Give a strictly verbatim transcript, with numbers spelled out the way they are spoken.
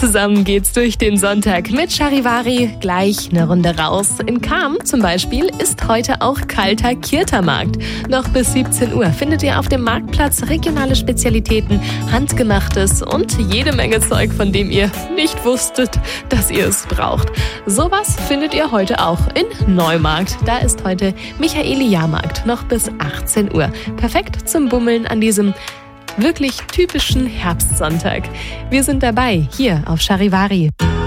Zusammen geht's durch den Sonntag mit Charivari. Gleich eine Runde raus. In Cham zum Beispiel ist heute auch kalter Kirtermarkt. Noch bis siebzehn Uhr findet ihr auf dem Marktplatz regionale Spezialitäten, Handgemachtes und jede Menge Zeug, von dem ihr nicht wusstet, dass ihr es braucht. Sowas findet ihr heute auch in Neumarkt. Da ist heute Michaeli-Jahrmarkt noch bis achtzehn Uhr. Perfekt zum Bummeln an diesem wirklich typischen Herbstsonntag. Wir sind dabei hier auf Charivari.